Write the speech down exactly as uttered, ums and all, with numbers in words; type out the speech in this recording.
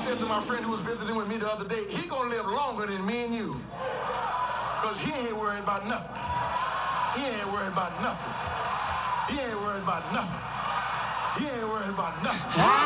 said to my friend who was visiting with me the other day, he gonna live longer than me and you. Because he ain't worried about nothing. He ain't worried about nothing. He ain't worried about nothing. He ain't worried about nothing.